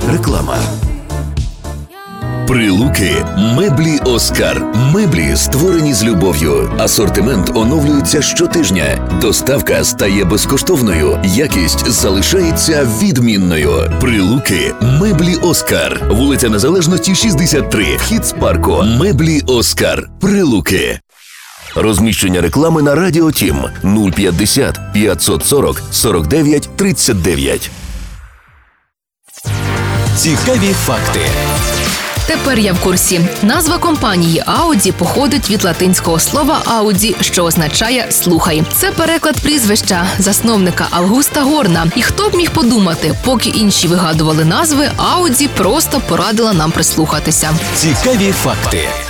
Реклама. Прилуки. Меблі «Оскар». Меблі, створені з любов'ю. Асортимент оновлюється щотижня. Доставка стає безкоштовною. Якість залишається відмінною. Прилуки. Меблі «Оскар». Вулиця Незалежності, 63. Вхід з парку. Меблі «Оскар». Прилуки. Розміщення реклами на Радіо Тім 050 540 49 39. Цікаві факти. Тепер я в курсі. Назва компанії Audi походить від латинського слова «ауді», що означає «слухай». Це переклад прізвища засновника Августа Горна. І хто б міг подумати, поки інші вигадували назви, Audi просто порадила нам прислухатися. Цікаві факти.